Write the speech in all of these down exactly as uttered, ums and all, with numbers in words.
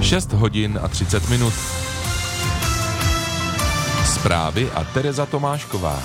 šest hodin a třicet minut. Zprávy a Tereza Tomášková.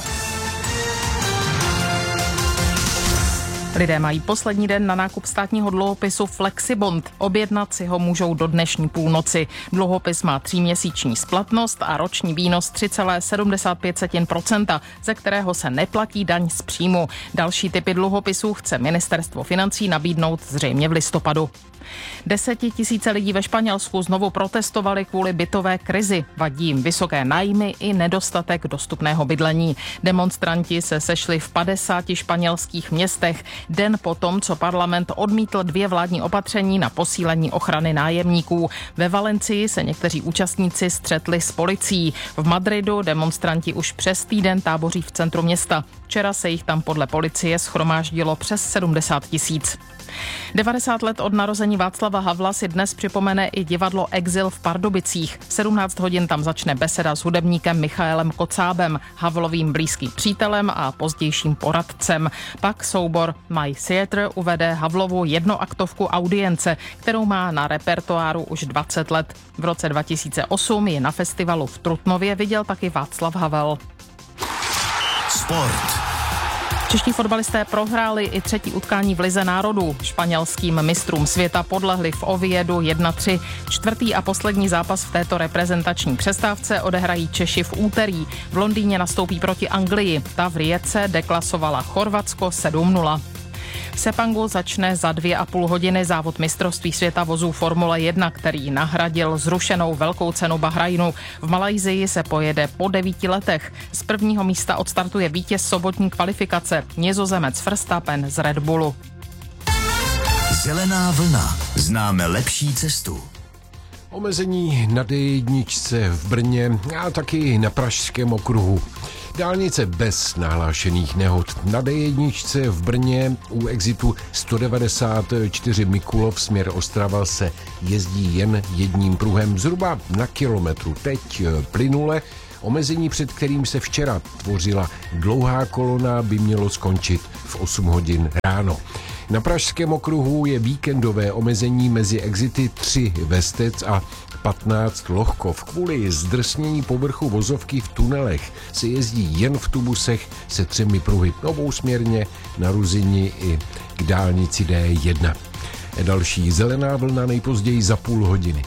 Lidé mají poslední den na nákup státního dluhopisu Flexibond. Objednat si ho můžou do dnešní půlnoci. Dluhopis má tříměsíční splatnost a roční výnos tři celá sedmdesát pět procenta, ze kterého se neplatí daň z příjmu. Další typy dluhopisů chce ministerstvo financí nabídnout zřejmě v listopadu. Desetitisíce lidí ve Španělsku znovu protestovali kvůli bytové krizi. Vadí jim vysoké nájmy i nedostatek dostupného bydlení. Demonstranti se sešli v padesáti španělských městech den potom, co parlament odmítl dvě vládní opatření na posílení ochrany nájemníků. Ve Valencii se někteří účastníci střetli s policií. V Madridu demonstranti už přes týden táboří v centru města. Včera se jich tam podle policie shromáždilo přes sedmdesát tisíc. devadesát let od narození Václava Havla si dnes připomene i divadlo Exil v Pardubicích. V sedmnáct hodin tam začne beseda s hudebníkem Michaelem Kocábem, Havlovým blízkým přítelem a pozdějším poradcem. Pak soubor My Theatre uvede Havlovu jednoaktovku Audience, kterou má na repertoáru už dvacet let. V roce dva tisíce osm ji na festivalu v Trutnově viděl taky Václav Havel. Sport. Čeští fotbalisté prohráli i třetí utkání v Lize národů. Španělským mistrům světa podlehli v Oviedu jedna tři. Čtvrtý a poslední zápas v této reprezentační přestávce odehrají Češi v úterý. V Londýně nastoupí proti Anglii. Ta v Rijece deklasovala Chorvatsko sedm nula. V Sepangu začne za dvě a půl hodiny závod mistrovství světa vozů Formule jedna, který nahradil zrušenou velkou cenu Bahrajnu. V Malajsii se pojede po devíti letech. Z prvního místa odstartuje vítěz sobotní kvalifikace, Nizozemec Verstappen z Red Bullu. Zelená vlna. Známe lepší cestu. Omezení na D jedna v Brně a taky na Pražském okruhu. Dálnice bez nahlášených nehod. Na D jedna v Brně u exitu sto devadesát čtyři Mikulov směr Ostrava se jezdí jen jedním pruhem zhruba na kilometru. Teď plynule. Omezení, před kterým se včera tvořila dlouhá kolona, by mělo skončit v osm hodin ráno. Na Pražském okruhu je víkendové omezení mezi exity tři Vestec a patnáct Lohkov. Kvůli zdrsnění povrchu vozovky v tunelech se jezdí jen v tubusech se třemi pruhy obousměrně na Ruzini i k dálnici D jedna. Další zelená vlna nejpozději za půl hodiny.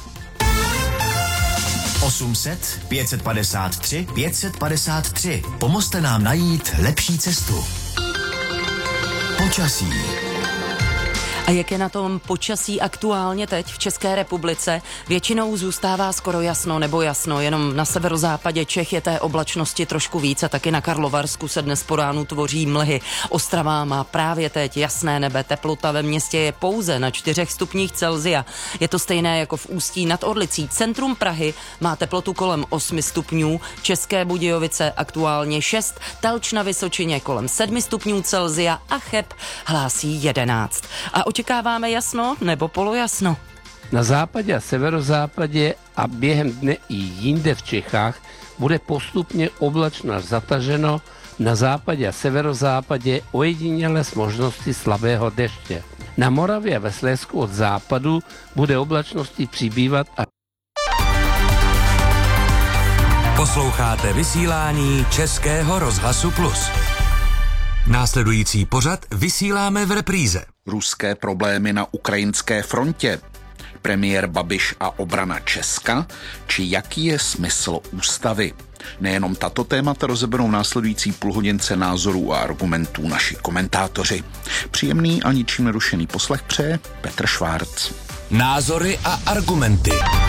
osm set, pět padesát tři, pět padesát tři. Pomozte nám najít lepší cestu. Počasí. A jak je na tom počasí aktuálně teď v České republice? Většinou zůstává skoro jasno nebo jasno, jenom na severozápadě Čech je té oblačnosti trošku víc a taky na Karlovarsku se dnes po ránu tvoří mlhy. Ostrava má právě teď jasné nebe, teplota ve městě je pouze na čtyřech stupních Celsia. Je to stejné jako v Ústí nad Orlicí. Centrum Prahy má teplotu kolem osmi stupňů, České Budějovice aktuálně šest, Telč na Vysočině kolem sedmi stupňů Celsia a Cheb hlásí jedenáct. A očekáváme jasno nebo polojasno? Na západě a severozápadě a během dne i jinde v Čechách bude postupně oblačno až zataženo, na západě a severozápadě ojediněle s možností slabého deště. Na Moravě a ve Slezsku od západu bude oblačnosti přibývat a Posloucháte vysílání Českého rozhlasu Plus. Následující pořad vysíláme v repríze. Ruské problémy na ukrajinské frontě, premiér Babiš a obrana Česka, či jaký je smysl ústavy. Nejenom tato témata rozeberou v následující půlhodince názorů a argumentů naši komentátoři. Příjemný a ničím nerušený poslech přeje Petr Švárc. Názory a argumenty.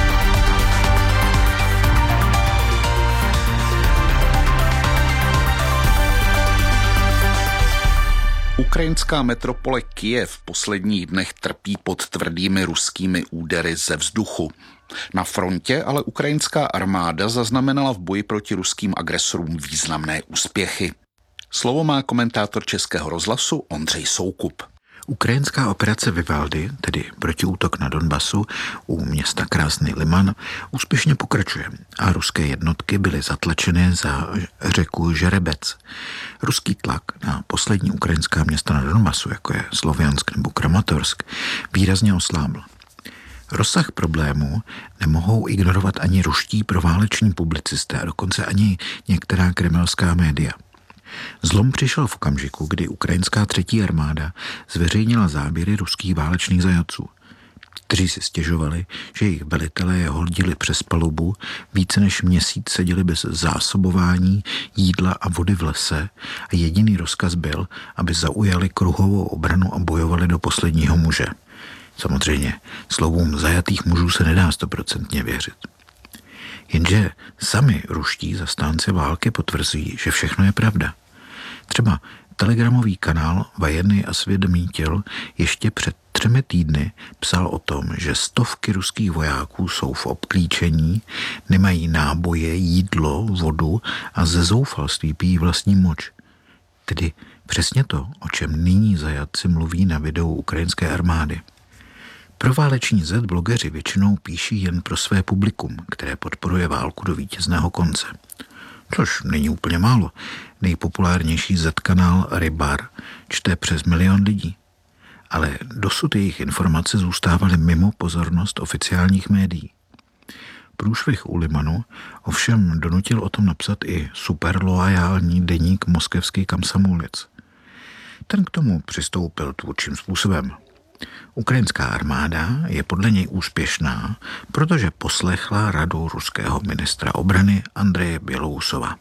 Ukrajinská metropole Kyjev v posledních dnech trpí pod tvrdými ruskými údery ze vzduchu. Na frontě ale ukrajinská armáda zaznamenala v boji proti ruským agresorům významné úspěchy. Slovo má komentátor Českého rozhlasu Ondřej Soukup. Ukrajinská operace Vivaldi, tedy protiútok na Donbasu u města Krásný Liman, úspěšně pokračuje a ruské jednotky byly zatlačeny za řeku Žerebec. Ruský tlak na poslední ukrajinská města na Donbasu, jako je Sloviansk nebo Kramatorsk, výrazně oslábl. Rozsah problému nemohou ignorovat ani ruští prováleční publicisté a dokonce ani některá kremelská média. Zlom přišel v okamžiku, kdy ukrajinská třetí armáda zveřejnila záběry ruských válečných zajatců, kteří si stěžovali, že jejich velitelé je hodili přes palubu, více než měsíc seděli bez zásobování jídla a vody v lese a jediný rozkaz byl, aby zaujali kruhovou obranu a bojovali do posledního muže. Samozřejmě, slovům zajatých mužů se nedá stoprocentně věřit. Jenže sami ruští zastánci války potvrzují, že všechno je pravda. Třeba telegramový kanál Vajeny a svědomí těl ještě před třemi týdny psal o tom, že stovky ruských vojáků jsou v obklíčení, nemají náboje, jídlo, vodu a ze zoufalství pijí vlastní moč. Tedy přesně to, o čem nyní zajatci mluví na videu ukrajinské armády. Prováleční Z-blogeři většinou píší jen pro své publikum, které podporuje válku do vítězného konce. Což není úplně málo. Nejpopulárnější Z-kanál Rybar čte přes milion lidí. Ale dosud jejich informace zůstávaly mimo pozornost oficiálních médií. Průšvih u Limanu ovšem donutil o tom napsat i superloajální deník moskevský Komsomolec. Ten k tomu přistoupil tvůrčím způsobem. Ukrajinská armáda je podle něj úspěšná, protože poslechla radu ruského ministra obrany Andreje Bělousova.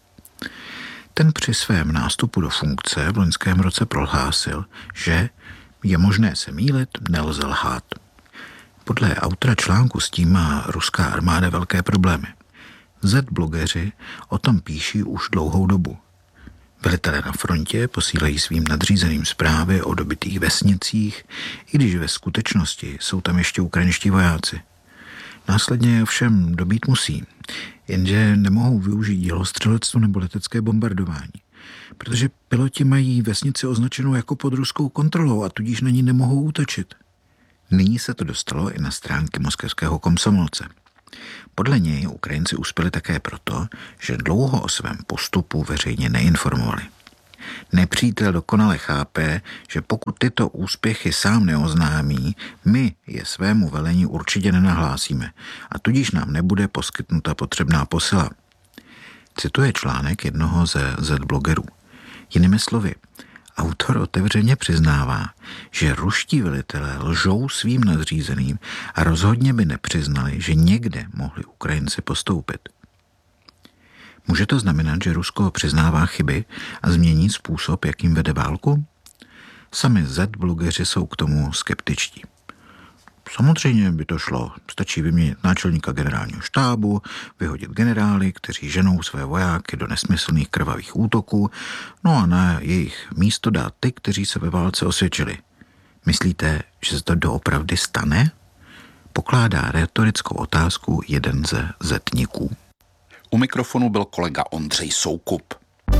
Ten při svém nástupu do funkce v loňském roce prohlásil, že je možné se mýlit, nelze lhát. Podle autora článku s tím má ruská armáda velké problémy. Z-blogeři o tom píší už dlouhou dobu. Velitelé na frontě posílají svým nadřízeným zprávy o dobitých vesnicích, i když ve skutečnosti jsou tam ještě ukrajinští vojáci. Následně ovšem dobít musí, jenže nemohou využít dělostřelectvo nebo letecké bombardování, protože piloti mají vesnici označenou jako pod ruskou kontrolou a tudíž na ní nemohou útočit. Nyní se to dostalo i na stránky moskevského Komsomolce. Podle něj Ukrajinci uspěli také proto, že dlouho o svém postupu veřejně neinformovali. Nepřítel dokonale chápe, že pokud tyto úspěchy sám neoznámí, my je svému velení určitě nenahlásíme a tudíž nám nebude poskytnuta potřebná posila. Cituje článek jednoho ze Z-blogerů. Jinými slovy, autor otevřeně přiznává, že ruští velitelé lžou svým nadřízeným a rozhodně by nepřiznali, že někde mohli Ukrajinci postoupit. Může to znamenat, že Rusko přiznává chyby a změní způsob, jakým vede válku? Sami Z-blogeři jsou k tomu skeptičtí. Samozřejmě by to šlo. Stačí vyměnit náčelníka generálního štábu, vyhodit generály, kteří ženou své vojáky do nesmyslných krvavých útoků, no a na jejich místo dát ty, kteří se ve válce osvědčili. Myslíte, že se to doopravdy stane? Pokládá retorickou otázku jeden ze zetníků. U mikrofonu byl kolega Ondřej Soukup.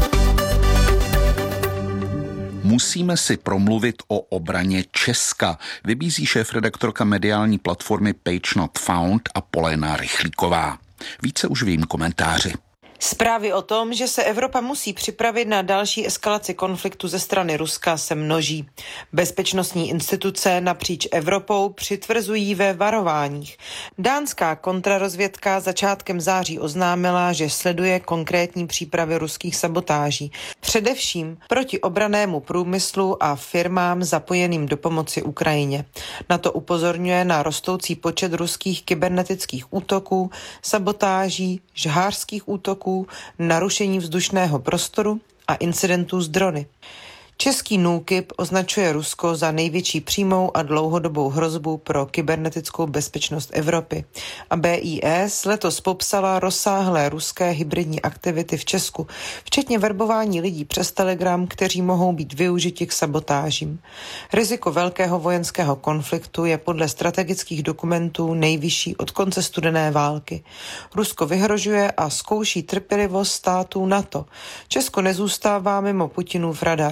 Musíme si promluvit o obraně Česka, vybízí šéfredaktorka mediální platformy Page Not Found a Polena Rychlíková. Více už v jejím komentáři. Zprávy o tom, že se Evropa musí připravit na další eskalaci konfliktu ze strany Ruska, se množí. Bezpečnostní instituce napříč Evropou přitvrzují ve varováních. Dánská kontrarozvědka začátkem září oznámila, že sleduje konkrétní přípravy ruských sabotáží, především proti obrannému průmyslu a firmám zapojeným do pomoci Ukrajině. Na to upozorňuje na rostoucí počet ruských kybernetických útoků, sabotáží, žhářských útoků, narušení vzdušného prostoru a incidentů s drony. Český NÚKIB označuje Rusko za největší přímou a dlouhodobou hrozbu pro kybernetickou bezpečnost Evropy. A B I S letos popsala rozsáhlé ruské hybridní aktivity v Česku, včetně verbování lidí přes Telegram, kteří mohou být využiti k sabotážím. Riziko velkého vojenského konfliktu je podle strategických dokumentů nejvyšší od konce studené války. Rusko vyhrožuje a zkouší trpělivost států NATO. Česko nezůstává mimo Putinův radar.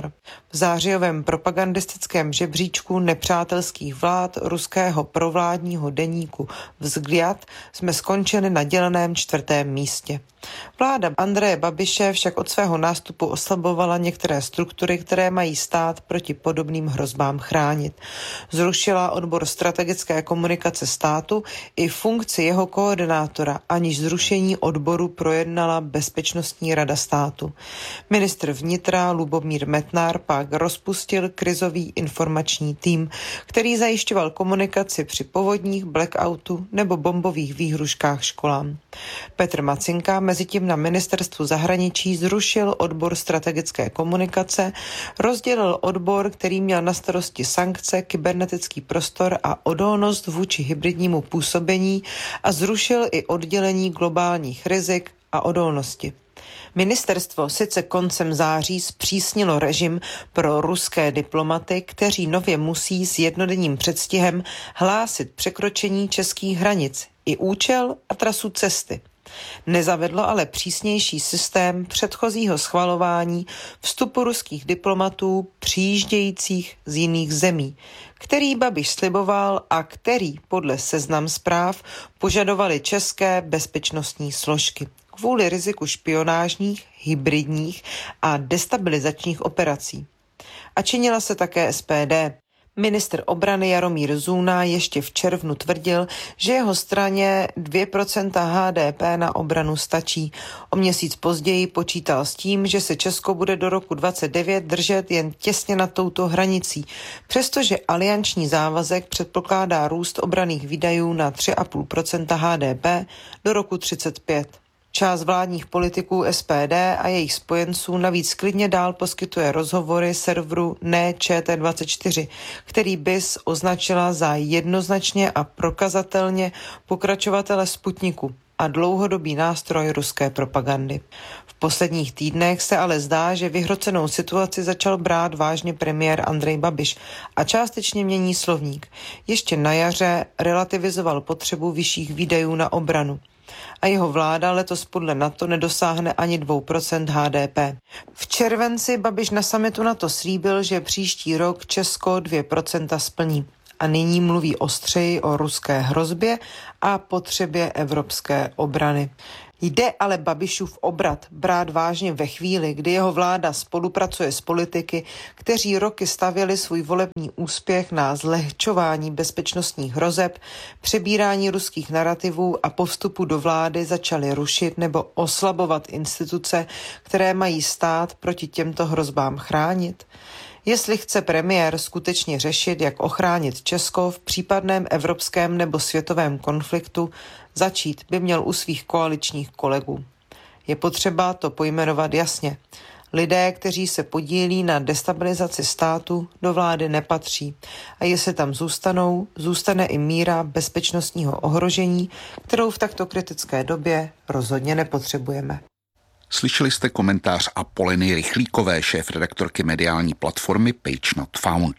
V zářijovém propagandistickém žebříčku nepřátelských vlád ruského provládního deníku Vzgliad jsme skončili na děleném čtvrtém místě. Vláda Andreje Babiše však od svého nástupu oslabovala některé struktury, které mají stát proti podobným hrozbám chránit. Zrušila odbor strategické komunikace státu i funkci jeho koordinátora, aniž zrušení odboru projednala Bezpečnostní rada státu. Ministr vnitra Lubomír Metnar pak rozpustil krizový informační tým, který zajišťoval komunikaci při povodních, blackoutu nebo bombových výhruškách školám. Petr Macinka mezitím na ministerstvu zahraničí zrušil odbor strategické komunikace, rozdělil odbor, který měl na starosti sankce, kybernetický prostor a odolnost vůči hybridnímu působení a zrušil i oddělení globálních rizik a odolnosti. Ministerstvo sice koncem září zpřísnilo režim pro ruské diplomaty, kteří nově musí s jednodenním předstihem hlásit překročení českých hranic, i účel a trasu cesty. Nezavedlo ale přísnější systém předchozího schvalování vstupu ruských diplomatů přijíždějících z jiných zemí, který Babiš sliboval a který podle Seznam Zpráv požadovaly české bezpečnostní složky kvůli riziku špionážních, hybridních a destabilizačních operací. A činila se také S P D. Ministr obrany Jaromír Zůna ještě v červnu tvrdil, že jeho straně dvě procenta H D P na obranu stačí. O měsíc později počítal s tím, že se Česko bude do roku dvacet devět držet jen těsně nad touto hranicí, přestože alianční závazek předpokládá růst obranných výdajů na tři celá pět procenta H D P do roku třicet pět. Část vládních politiků S P D a jejich spojenců navíc klidně dál poskytuje rozhovory serveru Ne Č T dvacet čtyři, který B I S označila za jednoznačně a prokazatelně pokračovatele Sputniku a dlouhodobý nástroj ruské propagandy. V posledních týdnech se ale zdá, že vyhrocenou situaci začal brát vážně premiér Andrej Babiš a částečně mění slovník. Ještě na jaře relativizoval potřebu vyšších výdajů na obranu. A jeho vláda letos podle NATO nedosáhne ani dvě procenta H D P. V červenci Babiš na summitu NATO slíbil, že příští rok Česko dvě procenta splní. A nyní mluví ostřeji o ruské hrozbě a potřebě evropské obrany. Jde ale Babišův obrat brát vážně ve chvíli, kdy jeho vláda spolupracuje s politiky, kteří roky stavěli svůj volební úspěch na zlehčování bezpečnostních hrozeb, přebírání ruských narativů a po vstupu do vlády začali rušit nebo oslabovat instituce, které mají stát proti těmto hrozbám chránit? Jestli chce premiér skutečně řešit, jak ochránit Česko v případném evropském nebo světovém konfliktu, začít by měl u svých koaličních kolegů. Je potřeba to pojmenovat jasně. Lidé, kteří se podílí na destabilizaci státu, do vlády nepatří. A jestli tam zůstanou, zůstane i míra bezpečnostního ohrožení, kterou v takto kritické době rozhodně nepotřebujeme. Slyšeli jste komentář Apoleny Rychlíkové, šéfredaktorky mediální platformy Page Not Found.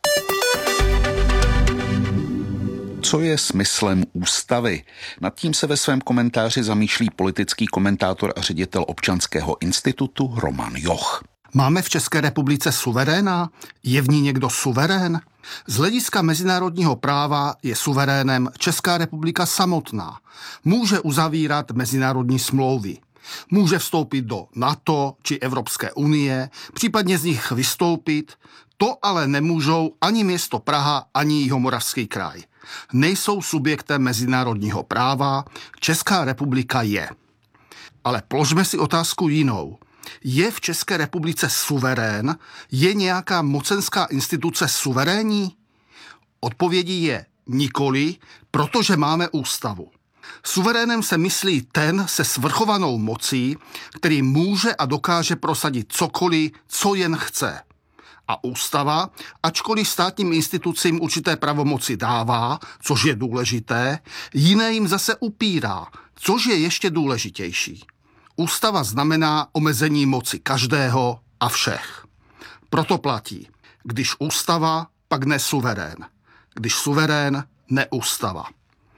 Co je smyslem ústavy? Nad tím se ve svém komentáři zamýšlí politický komentátor a ředitel Občanského institutu Roman Joch. Máme v České republice suveréna? Je v ní někdo suverén? Z hlediska mezinárodního práva je suverénem Česká republika samotná. Může uzavírat mezinárodní smlouvy. Může vstoupit do NATO či Evropské unie, případně z nich vystoupit. To ale nemůžou ani město Praha, ani Jihomoravský kraj. Nejsou subjektem mezinárodního práva, Česká republika je. Ale položme si otázku jinou. Je v České republice suverén? Je nějaká mocenská instituce suverénní? Odpovědí je nikoli, protože máme ústavu. Suverénem se myslí ten se svrchovanou mocí, který může a dokáže prosadit cokoliv, co jen chce. A ústava, ačkoliv státním institucím určité pravomoci dává, což je důležité, jiné jim zase upírá, což je ještě důležitější. Ústava znamená omezení moci každého a všech. Proto platí, když ústava, pak ne suverén. Když suverén, ne ústava.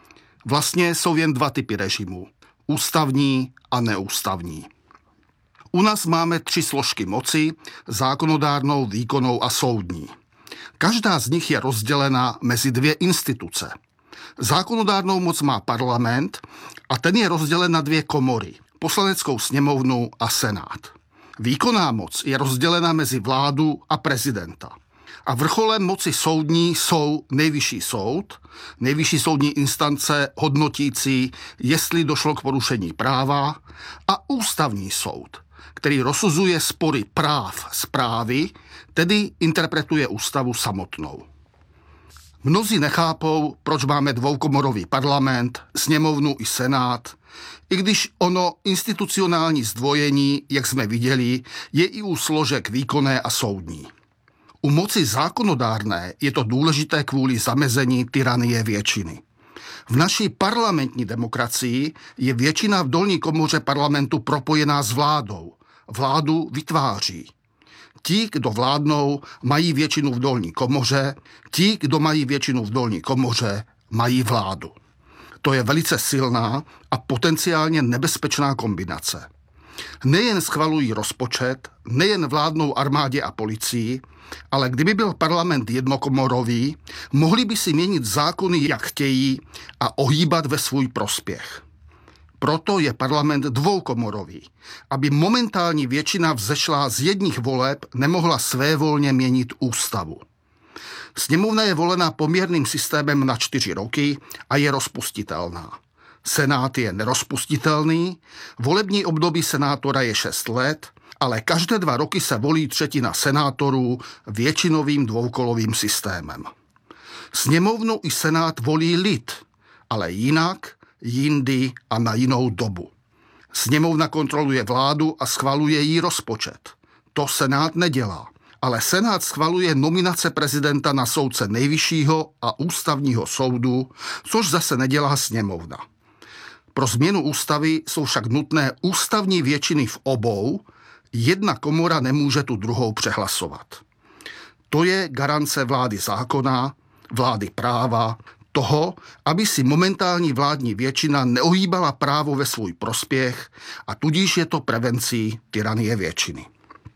Vlastně jsou jen dva typy režimů. Ústavní a neústavní. U nás máme tři složky moci, zákonodárnou, výkonnou a soudní. Každá z nich je rozdělena mezi dvě instituce. Zákonodárnou moc má parlament a ten je rozdělen na dvě komory, poslaneckou sněmovnu a senát. Výkonná moc je rozdělena mezi vládu a prezidenta. A vrcholem moci soudní jsou nejvyšší soud, nejvyšší soudní instance hodnotící, jestli došlo k porušení práva, a ústavní soud, který rozsuzuje spory práv správy, tedy interpretuje ústavu samotnou. Mnozí nechápou, proč máme dvoukomorový parlament, sněmovnu i senát, i když ono institucionální zdvojení, jak jsme viděli, je i u složek výkonné a soudní. U moci zákonodárné je to důležité kvůli zamezení tyranie většiny. V naší parlamentní demokracii je většina v dolní komoře parlamentu propojená s vládou. Vládu vytváří. Ti, kdo vládnou, mají většinu v dolní komoře, ti, kdo mají většinu v dolní komoře, mají vládu. To je velice silná a potenciálně nebezpečná kombinace. Nejen schvalují rozpočet, nejen vládnou armádě a policii, ale kdyby byl parlament jednokomorový, mohli by si měnit zákony, jak chtějí, a ohýbat ve svůj prospěch. Proto je parlament dvoukomorový, aby momentální většina vzešlá z jedních voleb nemohla svévolně měnit ústavu. Sněmovna je volena poměrným systémem na čtyři roky a je rozpustitelná. Senát je nerozpustitelný, volební období senátora je šest let, ale každé dva roky se volí třetina senátorů většinovým dvoukolovým systémem. Sněmovnu i senát volí lid, ale jinak, jindy a na jinou dobu. Sněmovna kontroluje vládu a schvaluje jí rozpočet. To senát nedělá, ale senát schvaluje nominace prezidenta na soudce nejvyššího a ústavního soudu, což zase nedělá sněmovna. Pro změnu ústavy jsou však nutné ústavní většiny v obou, jedna komora nemůže tu druhou přehlasovat. To je garance vlády zákona, vlády práva, toho, aby si momentální vládní většina neohýbala právo ve svůj prospěch a tudíž je to prevencí tyranie většiny.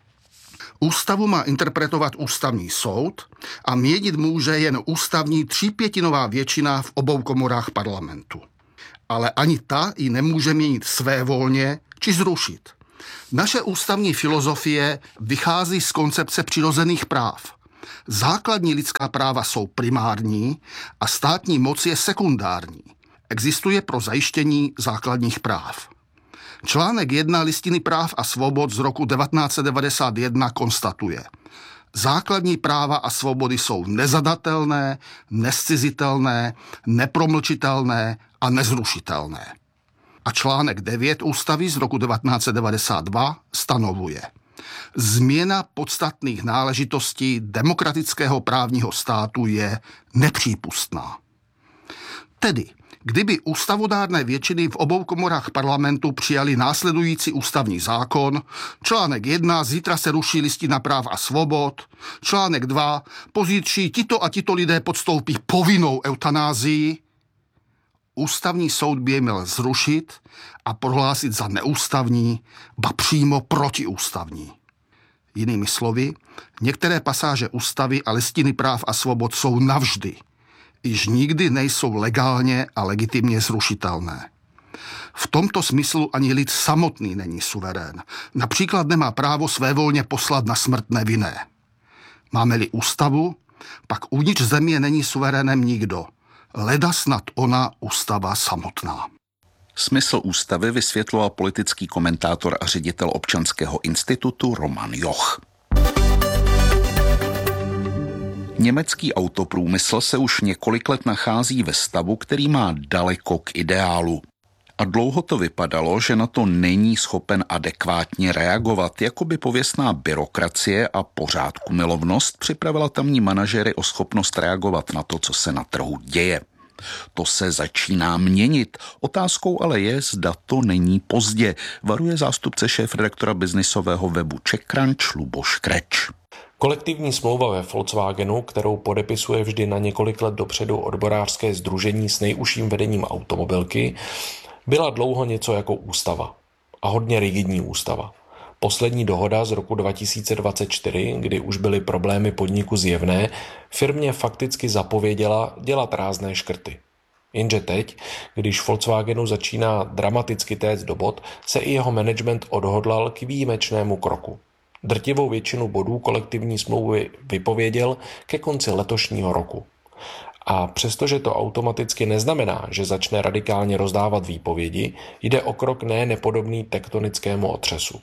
Ústavu má interpretovat ústavní soud a měnit může jen ústavní třípětinová většina v obou komorách parlamentu. Ale ani ta ji nemůže měnit svévolně či zrušit. Naše ústavní filozofie vychází z koncepce přirozených práv. Základní lidská práva jsou primární a státní moc je sekundární. Existuje pro zajištění základních práv. Článek jedna Listiny práv a svobod z roku devatenáct set devadesát jedna konstatuje: základní práva a svobody jsou nezadatelné, nezcizitelné, nepromlčitelné a nezrušitelné. A článek devět ústavy z roku devatenáct set devadesát dva stanovuje: změna podstatných náležitostí demokratického právního státu je nepřípustná. Tedy, kdyby ústavodárné většiny v obou komorách parlamentu přijali následující ústavní zákon, článek jedna, zítra se ruší Listina práv a svobod, článek dva, pozítří tito a tito lidé podstoupí povinnou eutanázii, ústavní soud by je měl zrušit a prohlásit za neústavní, ba přímo protiústavní. Jinými slovy, některé pasáže ústavy a Listiny práv a svobod jsou navždy, již nikdy nejsou legálně a legitimně zrušitelné. V tomto smyslu ani lid samotný není suverén. Například nemá právo svévolně poslat na smrt nevinné. Máme-li ústavu, pak uvnitř země není suverénem nikdo. Leda snad ona ústava samotná. Smysl ústavy vysvětloval politický komentátor a ředitel Občanského institutu Roman Joch. Německý autoprůmysl se už několik let nachází ve stavu, který má daleko k ideálu. A dlouho to vypadalo, že na to není schopen adekvátně reagovat, jako by pověstná byrokracie a pořádku milovnost připravila tamní manažery o schopnost reagovat na to, co se na trhu děje. To se začíná měnit. Otázkou ale je, zda to není pozdě, varuje zástupce šéfredaktora biznisového webu CzechCrunch Luboš Kreč. Kolektivní smlouva ve Volkswagenu, kterou podepisuje vždy na několik let dopředu odborářské sdružení s nejužším vedením automobilky, byla dlouho něco jako ústava. A hodně rigidní ústava. Poslední dohoda z roku dva tisíce dvacet čtyři, kdy už byly problémy podniku zjevné, firmě fakticky zapověděla dělat rázné škrty. Jenže teď, když Volkswagenu začíná dramaticky téct do bod, se i jeho management odhodlal k výjimečnému kroku. Drtivou většinu bodů kolektivní smlouvy vypověděl ke konci letošního roku. A přestože to automaticky neznamená, že začne radikálně rozdávat výpovědi, jde o krok ne nepodobný tektonickému otřesu.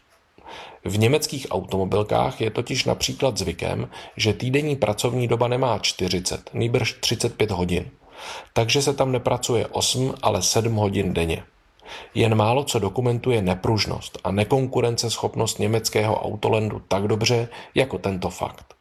V německých automobilkách je totiž například zvykem, že týdenní pracovní doba nemá čtyřicet, nýbrž třicet pět hodin. Takže se tam nepracuje osm, ale sedm hodin denně. Jen málo co dokumentuje nepružnost a nekonkurenceschopnost německého autolandu tak dobře, jako tento fakt.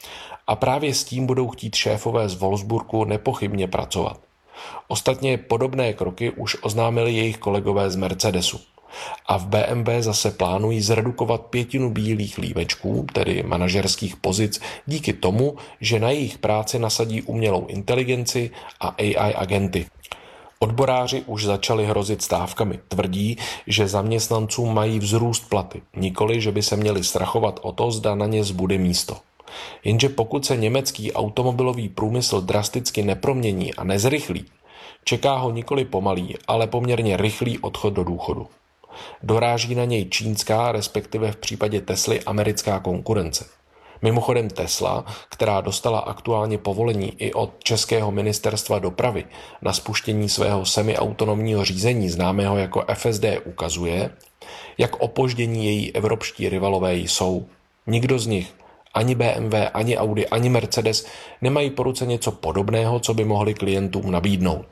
A právě s tím budou chtít šéfové z Wolfsburgu nepochybně pracovat. Ostatně podobné kroky už oznámili jejich kolegové z Mercedesu. A v B M W zase plánují zredukovat pětinu bílých lívečků, tedy manažerských pozic, díky tomu, že na jejich práci nasadí umělou inteligenci a A I agenty. Odboráři už začali hrozit stávkami. Tvrdí, že zaměstnancům mají vzrůst platy, nikoli, že by se měli strachovat o to, zda na ně zbude místo. Jenže pokud se německý automobilový průmysl drasticky nepromění a nezrychlí, čeká ho nikoli pomalý, ale poměrně rychlý odchod do důchodu. Doráží na něj čínská, respektive v případě Tesly americká konkurence. Mimochodem Tesla, která dostala aktuálně povolení i od českého ministerstva dopravy na spuštění svého semiautonomního řízení známého jako F S D, ukazuje, jak opoždění její evropští rivalové jsou. Nikdo z nich, ani B M W, ani Audi, ani Mercedes, nemají po ruce něco podobného, co by mohli klientům nabídnout.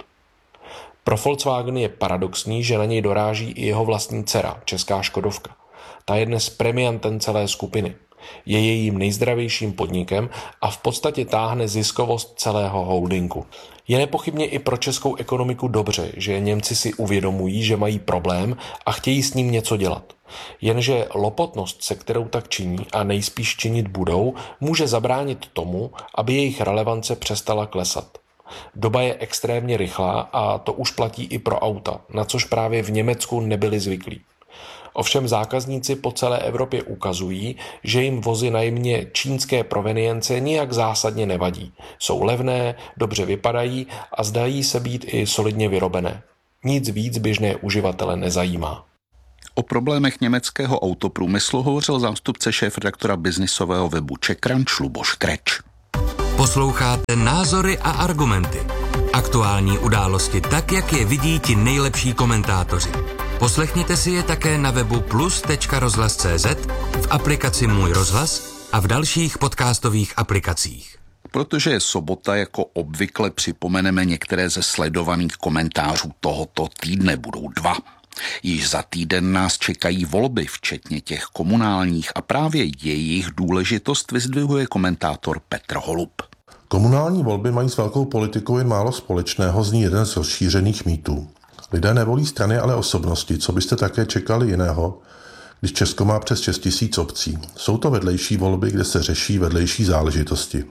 Pro Volkswagen je paradoxní, že na něj doráží i jeho vlastní dcera, česká Škodovka. Ta je dnes premiantem celé skupiny. Je jejím nejzdravějším podnikem a v podstatě táhne ziskovost celého holdingu. Je nepochybně i pro českou ekonomiku dobře, že Němci si uvědomují, že mají problém a chtějí s ním něco dělat. Jenže lopotnost, se kterou tak činí a nejspíš činit budou, může zabránit tomu, aby jejich relevance přestala klesat. Doba je extrémně rychlá a to už platí i pro auta, na což právě v Německu nebyli zvyklí. Ovšem zákazníci po celé Evropě ukazují, že jim vozy na jmě čínské provenience nijak zásadně nevadí. Jsou levné, dobře vypadají a zdají se být i solidně vyrobené. Nic víc běžné uživatele nezajímá. O problémech německého autoprůmyslu hovořil zástupce šéfredaktora biznisového webu CzechCrunch Luboš Kreč. Posloucháte Názory a argumenty. Aktuální události tak, jak je vidí ti nejlepší komentátoři. Poslechněte si je také na webu plus tečka rozhlas tečka cé zet, v aplikaci Můj rozhlas a v dalších podcastových aplikacích. Protože je sobota, jako obvykle připomeneme některé ze sledovaných komentářů tohoto týdne. Budou dva. Již za týden nás čekají volby, včetně těch komunálních, a právě jejich důležitost vyzdvihuje komentátor Petr Holub. Komunální volby mají s velkou politikou jen málo společného, zní jeden z rozšířených mýtů. Lidé nevolí strany, ale osobnosti, co byste také čekali jiného, když Česko má přes šest tisíc obcí. Jsou to vedlejší volby, kde se řeší vedlejší záležitosti.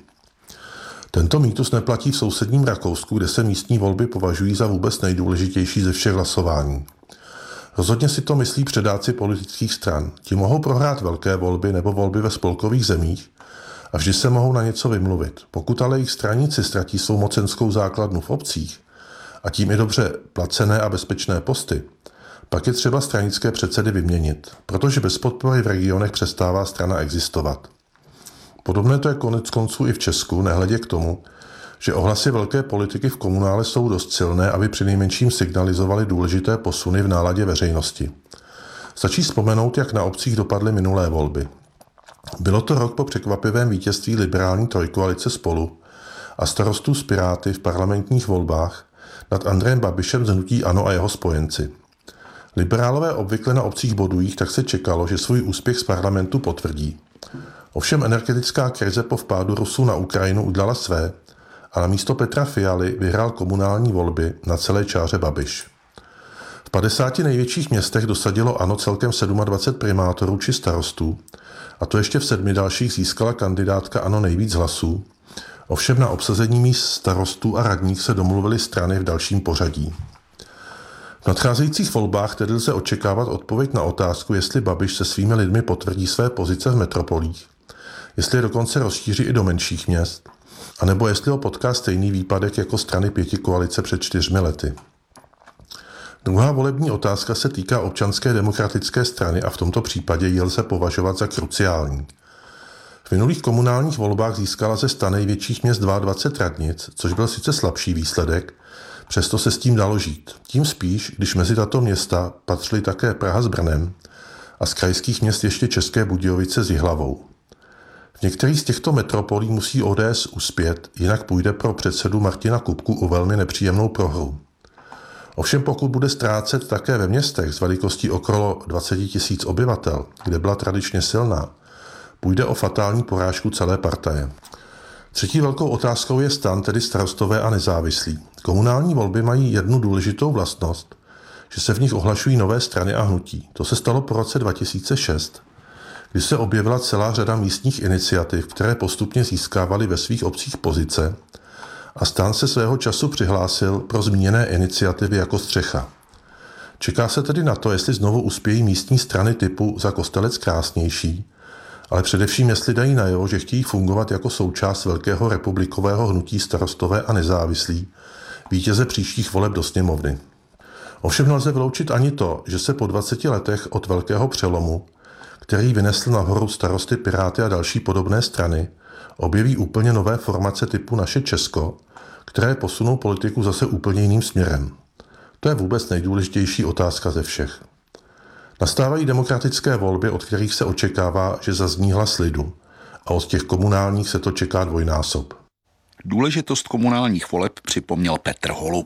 Tento mýtus neplatí v sousedním Rakousku, kde se místní volby považují za vůbec nejdůležitější ze všech hlasování. Rozhodně si to myslí předáci politických stran. Ti mohou prohrát velké volby nebo volby ve spolkových zemích a vždy se mohou na něco vymluvit. Pokud ale jejich straníci ztratí svou mocenskou základnu v obcích a tím i dobře placené a bezpečné posty, pak je třeba stranické předsedy vyměnit, protože bez podpory v regionech přestává strana existovat. Podobné to je konec konců i v Česku, nehledě k tomu, že ohlasy velké politiky v komunále jsou dost silné, aby přinejmenším signalizovali důležité posuny v náladě veřejnosti. Stačí vzpomenout, jak na obcích dopadly minulé volby. Bylo to rok po překvapivém vítězství liberální trojkoalice Spolu a starostů z Piráty v parlamentních volbách nad Andrejem Babišem z hnutí ANO a jeho spojenci. Liberálové obvykle na obcích bodují, tak se čekalo, že svůj úspěch z parlamentu potvrdí. Ovšem energetická krize po vpádu Rusů na Ukrajinu udělala své a na místo Petra Fialy vyhrál komunální volby na celé čáře Babiš. V padesáti největších městech dosadilo ANO celkem dvacet sedm primátorů či starostů, a to ještě v sedmi dalších získala kandidátka ANO nejvíc hlasů. Ovšem na obsazení míst starostů a radních se domluvily strany v dalším pořadí. V nadcházejících volbách tedy lze očekávat odpověď na otázku, jestli Babiš se svými lidmi potvrdí své pozice v metropolích, jestli je dokonce rozšíří i do menších měst, anebo jestli ho potká stejný výpadek jako strany pěti koalice před čtyřmi lety. Druhá volební otázka se týká Občanské demokratické strany a v tomto případě ji lze považovat za kruciální. V minulých komunálních volbách získala ze sta největších měst dvacet dva radnic, což byl sice slabší výsledek, přesto se s tím dalo žít. Tím spíš, když mezi tato města patřily také Praha s Brnem a z krajských měst ještě České Budějovice s Jihlavou. V některých z těchto metropolí musí O D S uspět, jinak půjde pro předsedu Martina Kupku o velmi nepříjemnou prohru. Ovšem pokud bude ztrácet také ve městech s velikostí okolo dvacet tisíc obyvatel, kde byla tradičně silná, půjde o fatální porážku celé partaje. Třetí velkou otázkou je stan, tedy Starostové a nezávislí. Komunální volby mají jednu důležitou vlastnost, že se v nich ohlašují nové strany a hnutí. To se stalo po roce dva tisíce šest, kdy se objevila celá řada místních iniciativ, které postupně získávaly ve svých obcích pozice, a stan se svého času přihlásil pro zmíněné iniciativy jako střecha. Čeká se tedy na to, jestli znovu uspějí místní strany typu Za Kostelec krásnější, ale především jestli dají najevo, že chtějí fungovat jako součást velkého republikového hnutí Starostové a nezávislí, vítěze příštích voleb do sněmovny. Ovšem nelze vyloučit ani to, že se po dvaceti letech od velkého přelomu, který vynesl nahoru Starosty, Piráty a další podobné strany, objeví úplně nové formace typu Naše Česko, které posunou politiku zase úplně jiným směrem. To je vůbec nejdůležitější otázka ze všech. Nastávají demokratické volby, od kterých se očekává, že zazní hlas lidu, a od těch komunálních se to čeká dvojnásob. Důležitost komunálních voleb připomněl Petr Holub.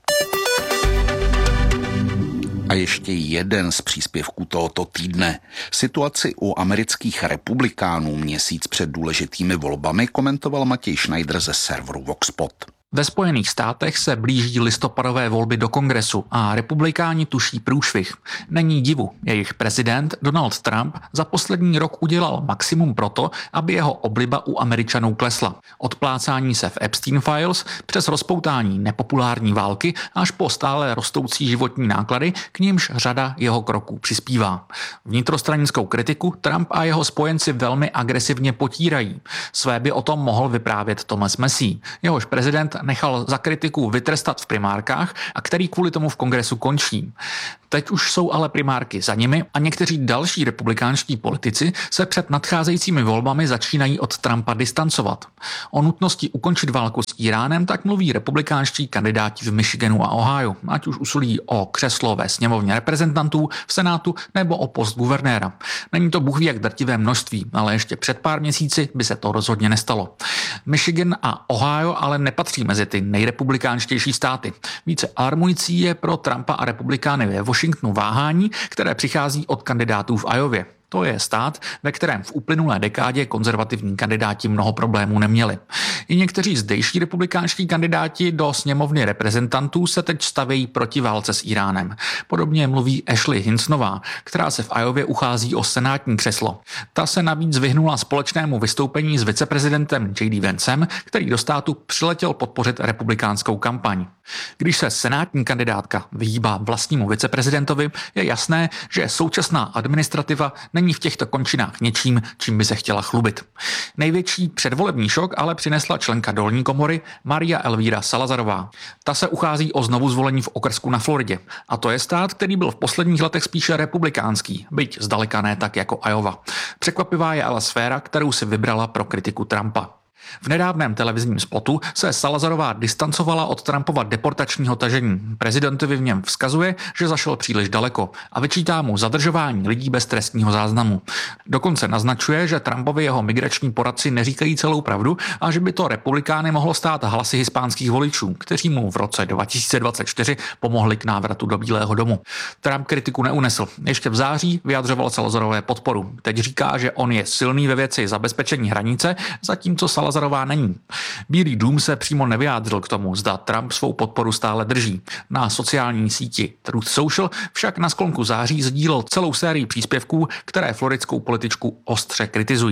A ještě jeden z příspěvků tohoto týdne. Situaci u amerických republikánů měsíc před důležitými volbami komentoval Matěj Schneider ze serveru Voxpot. Ve Spojených státech se blíží listopadové volby do kongresu a republikáni tuší průšvih. Není divu, jejich prezident Donald Trump za poslední rok udělal maximum proto, aby jeho obliba u Američanů klesla. Od plácání se v Epstein Files přes rozpoutání nepopulární války až po stále rostoucí životní náklady, k nímž řada jeho kroků přispívá. Vnitrostranickou kritiku Trump a jeho spojenci velmi agresivně potírají. Své by o tom mohl vyprávět Thomas Massie, jehož prezident nechal za kritiku vytrestat v primárkách a který kvůli tomu v kongresu končí. Teď už jsou ale primárky za nimi a někteří další republikánští politici se před nadcházejícími volbami začínají od Trumpa distancovat. O nutnosti ukončit válku s Iránem tak mluví republikánští kandidáti v Michiganu a Ohio, ať už usilují o křeslo ve sněmovně reprezentantů, v Senátu nebo o post guvernéra. Není to bůh ví jak drtivé množství, ale ještě před pár měsíci by se to rozhodně nestalo. Michigan a Ohio ale nepatří mezi ty nejrepublikánštější státy. Více alarmující je pro Trumpa a republikány ve Washingtonu váhání, které přichází od kandidátů v Iově. To je stát, ve kterém v uplynulé dekádě konzervativní kandidáti mnoho problémů neměli. I někteří zdejší republikánští kandidáti do sněmovny reprezentantů se teď stavějí proti válce s Iránem. Podobně mluví Ashley Hinsonová, která se v Iově uchází o senátní křeslo. Ta se navíc vyhnula společnému vystoupení s viceprezidentem J D Vancem, který do státu přiletěl podpořit republikánskou kampaň. Když se senátní kandidátka vyhýbá vlastnímu viceprezidentovi, je jasné, že současná administrativa není v těchto končinách něčím, čím by se chtěla chlubit. Největší předvolební šok ale přinesla členka dolní komory Maria Elvíra Salazarová. Ta se uchází o znovuzvolení v okrsku na Floridě. A to je stát, který byl v posledních letech spíše republikánský, byť zdaleka ne tak jako Iowa. Překvapivá je ale sféra, kterou si vybrala pro kritiku Trumpa. V nedávném televizním spotu se Salazarová distancovala od Trumpova deportačního tažení. Prezidentovi v něm vzkazuje, že zašel příliš daleko a vyčítá mu zadržování lidí bez trestního záznamu. Dokonce naznačuje, že Trumpovi jeho migrační poradci neříkají celou pravdu a že by to republikány mohlo stát hlasy hispánských voličů, kteří mu v roce dva tisíce dvacet čtyři pomohli k návratu do Bílého domu. Trump kritiku neunesl. Ještě v září vyjadřoval Salazarové podporu. Teď říká, že on je silný ve věci zabezpečení hranice, zatímco Salazarová není. Bílý dům se přímo nevyjádřil k tomu, zda Trump svou podporu stále drží. Na sociální síti Truth Social však na sklonku září sdílel celou sérii příspěvků, které floridskou političku ostře kritizují.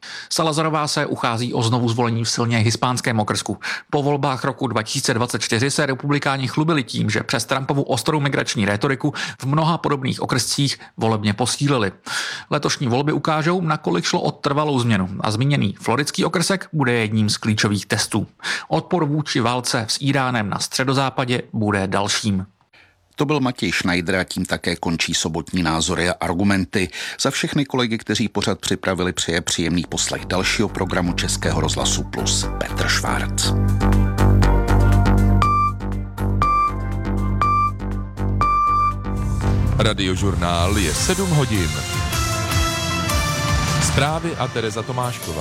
Salazarová se uchází o znovu zvolení v silně hispánském okrsku. Po volbách roku dva tisíce dvacet čtyři se republikáni chlubili tím, že přes Trumpovu ostrou migrační rétoriku v mnoha podobných okrscích volebně posílili. Letošní volby ukážou, nakolik šlo o trvalou změnu a zmíněný floridský okrsek bude jedním z klíčových testů. Odpor vůči válce s Íránem na středozápadě bude dalším. To byl Matěj Schneider a tím také končí sobotní názory a argumenty. Za všechny kolegy, kteří pořad připravili, přeje příjemný poslech dalšího programu Českého rozhlasu Plus Petr Švárc. Radiožurnál je sedm hodin. Zprávy a Tereza Tomášková.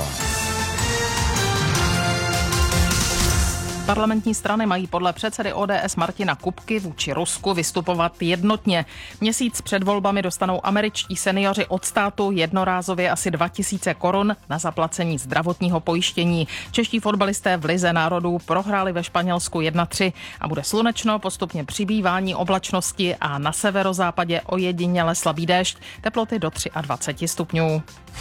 Parlamentní strany mají podle předsedy O D S Martina Kupky vůči Rusku vystupovat jednotně. Měsíc před volbami dostanou američtí seniori od státu jednorázově asi dva tisíce korun na zaplacení zdravotního pojištění. Čeští fotbalisté v Lize národů prohráli ve Španělsku jedna tři a bude slunečno, postupně přibývání oblačnosti a na severozápadě ojediněle slabý déšť, teploty do dvacet tři stupňů.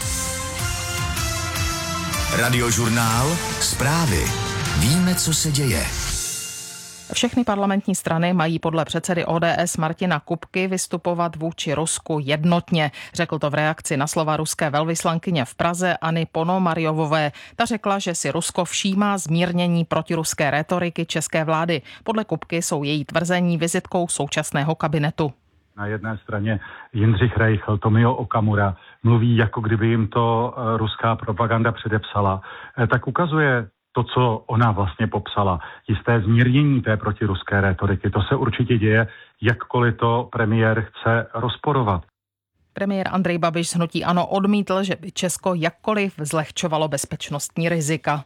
Radiožurnál Zprávy. Víme, co se děje. Všechny parlamentní strany mají podle předsedy O D S Martina Kupky vystupovat vůči Rusku jednotně. Řekl to v reakci na slova ruské velvyslankyně v Praze Anny Ponomariovové. Ta řekla, že si Rusko všímá zmírnění protiruské rétoriky české vlády. Podle Kupky jsou její tvrzení vizitkou současného kabinetu. Na jedné straně Jindřich Reichl, Tomio Okamura mluví, jako kdyby jim to ruská propaganda předepsala. Tak ukazuje to, co ona vlastně popsala, jisté zmírnění té protiruské rétoriky. To se určitě děje, jakkoliv to premiér chce rozporovat. Premiér Andrej Babiš z hnutí ANO odmítl, že by Česko jakkoliv zlehčovalo bezpečnostní rizika.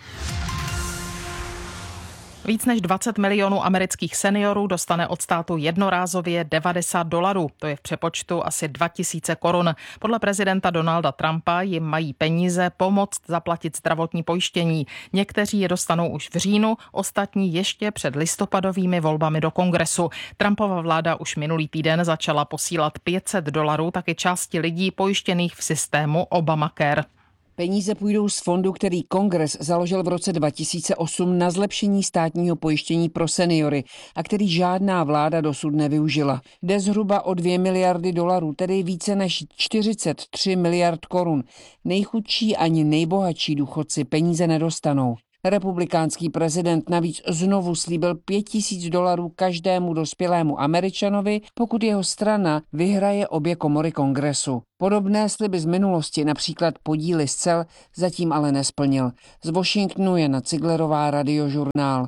Víc než dvacet milionů amerických seniorů dostane od státu jednorázově devadesát dolarů. To je v přepočtu asi dva tisíce korun. Podle prezidenta Donalda Trumpa jim mají peníze pomoct zaplatit zdravotní pojištění. Někteří je dostanou už v říjnu, ostatní ještě před listopadovými volbami do kongresu. Trumpova vláda už minulý týden začala posílat pět set dolarů taky části lidí pojištěných v systému Obamacare. Peníze půjdou z fondu, který Kongres založil v roce dva tisíce osm na zlepšení státního pojištění pro seniory a který žádná vláda dosud nevyužila. Jde zhruba o dvě miliardy dolarů, tedy více než čtyřicet tři miliard korun. Nejchudší ani nejbohatší důchodci peníze nedostanou. Republikánský prezident navíc znovu slíbil pět tisíc dolarů každému dospělému Američanovi, pokud jeho strana vyhraje obě komory kongresu. Podobné sliby z minulosti, například podíly z cel, zatím ale nesplnil. Z Washingtonu je Jana Ciglerová, Radiožurnál.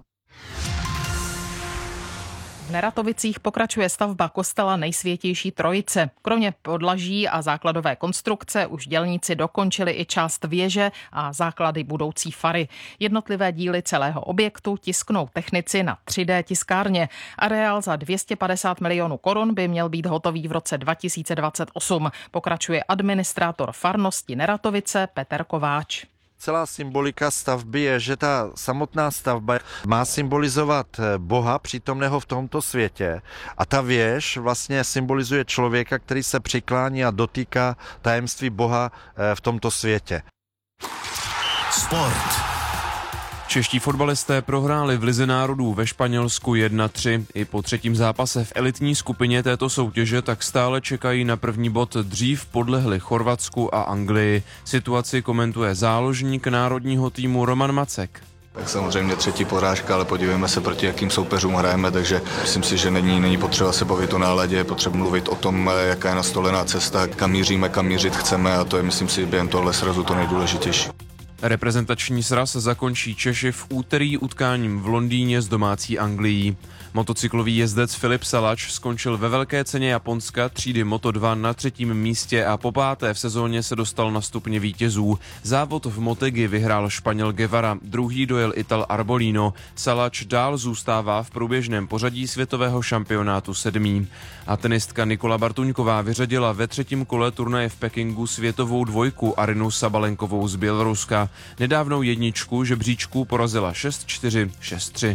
V Neratovicích pokračuje stavba kostela Nejsvětější Trojice. Kromě podlaží a základové konstrukce už dělníci dokončili i část věže a základy budoucí fary. Jednotlivé díly celého objektu tisknou technici na tři dé tiskárně. Areál za dvě stě padesát milionů korun by měl být hotový v roce dva tisíce dvacet osm. Pokračuje administrátor farnosti Neratovice Petr Kováč. Celá symbolika stavby je, že ta samotná stavba má symbolizovat Boha přítomného v tomto světě a ta věž vlastně symbolizuje člověka, který se přiklání a dotýká tajemství Boha v tomto světě. Sport. Čeští fotbalisté prohráli v Lize národů ve Španělsku jedna tři. I po třetím zápase v elitní skupině této soutěže tak stále čekají na první bod, dřív podlehli Chorvatsku a Anglii. Situaci komentuje záložník národního týmu Roman Macek. Tak samozřejmě třetí porážka, ale podívejme se, proti jakým soupeřům hrajeme, takže myslím si, že není, není potřeba se bavit o náladě, je potřeba mluvit o tom, jaká je nastolená cesta, kam míříme, kam mířit chceme a to je, myslím si, během tohle srazu to nejdůležitější. Reprezentační sraz zakončí Češi v úterý utkáním v Londýně s domácí Anglií. Motocyklový jezdec Filip Salač skončil ve velké ceně Japonska třídy Moto dva na třetím místě a po páté v sezóně se dostal na stupně vítězů. Závod v Motegi vyhrál Španěl Guevara, druhý dojel Ital Arbolino. Salač dál zůstává v průběžném pořadí světového šampionátu sedmý. A tenistka Nikola Bartuňková vyřadila ve třetím kole turnaje v Pekingu světovou dvojku Arinu Sabalenkovou z Běloruska. Nedávnou jedničku žebříčku porazila šest čtyři, šest tři.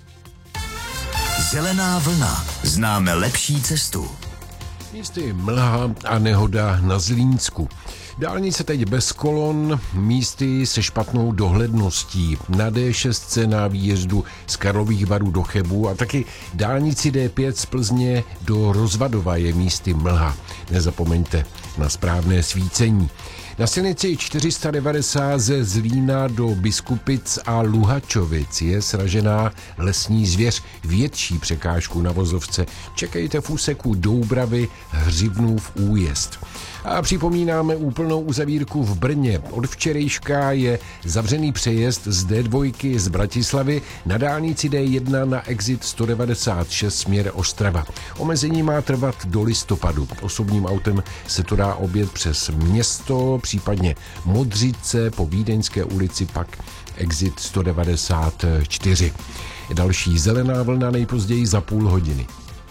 Zelená vlna. Známe lepší cestu. Jistě mlha a nehoda na Zlínsku. Dálnice teď bez kolon, místy se špatnou dohledností. Na D šest na výjezdu z Karlových Varů do Chebu a taky dálnici D pět z Plzně do Rozvadova je místy mlha. Nezapomeňte na správné svícení. Na silnici čtyři sta devadesát ze Zlína do Biskupic a Luhačovic je sražená lesní zvěř. Větší překážku na vozovce čekejte v úseku Doubravy Hřivnův újezd. A připomínáme úplnou uzavírku v Brně. Od včerejška je zavřený přejezd z D dva z Bratislavy na dálnici D jedna na exit sto devadesát šest směr Ostrava. Omezení má trvat do listopadu. Osobním autem se to dá objet přes město, případně Modřice, po Vídeňské ulici pak exit sto devadesát čtyři. Další zelená vlna nejpozději za půl hodiny.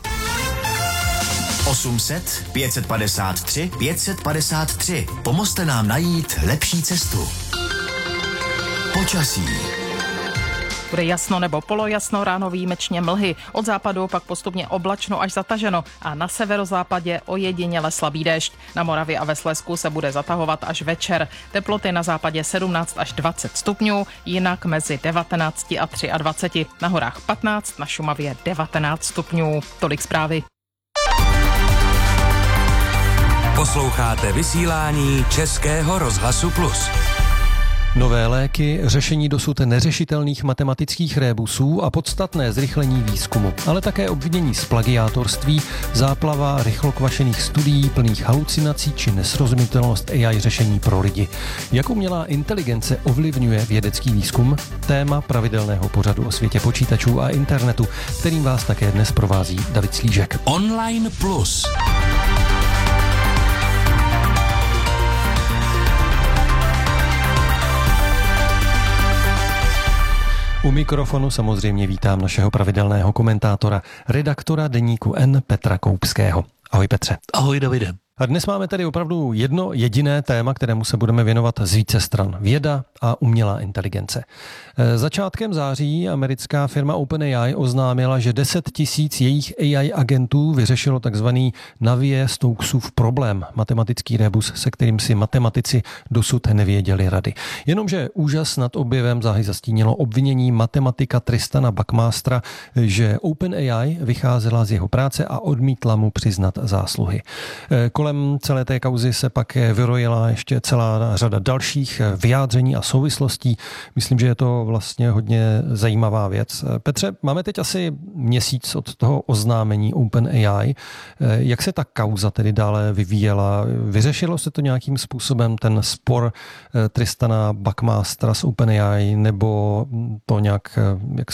osm set, pět padesát tři, pět padesát tři. Pomozte nám najít lepší cestu. Počasí. Bude jasno nebo polojasno, ráno výjimečně mlhy. Od západu pak postupně oblačno až zataženo a na severozápadě ojediněle slabý déšť. Na Moravě a ve Slezsku se bude zatahovat až večer. Teploty na západě sedmnáct až dvacet stupňů, jinak mezi devatenáct a dvacet tři. Na horách patnáct, na Šumavě devatenáct stupňů. Tolik zprávy. Posloucháte vysílání Českého rozhlasu Plus. Nové léky, řešení dosud neřešitelných matematických rébusů a podstatné zrychlení výzkumu, ale také obvinění z plagiátorství, záplava rychlokvašených studií plných halucinací či nesrozumitelnost A I řešení pro lidi. Jak umělá inteligence ovlivňuje vědecký výzkum? Téma pravidelného pořadu o světě počítačů a internetu, kterým vás také dnes provází David Slížek. Online Plus. U mikrofonu samozřejmě vítám našeho pravidelného komentátora, redaktora deníku N Petra Koupského. Ahoj Petře. Ahoj Davide. A dnes máme tady opravdu jedno jediné téma, kterému se budeme věnovat z více stran. Věda a umělá inteligence. Začátkem září americká firma OpenAI oznámila, že deset tisíc jejich A I agentů vyřešilo takzvaný Navier-Stokesův problém, matematický rebus, se kterým si matematici dosud nevěděli rady. Jenomže úžas nad objevem záhy zastínilo obvinění matematika Tristana Buckmastera, že OpenAI vycházela z jeho práce a odmítla mu přiznat zásluhy. Kolem celé té kauzy se pak vyrojila ještě celá řada dalších vyjádření a souvislostí. Myslím, že je to vlastně hodně zajímavá věc. Petře, máme teď asi měsíc od toho oznámení OpenAI. Jak se ta kauza tedy dále vyvíjela? Vyřešilo se to nějakým způsobem, ten spor Tristana Buckmastera s OpenAI, nebo to nějak jak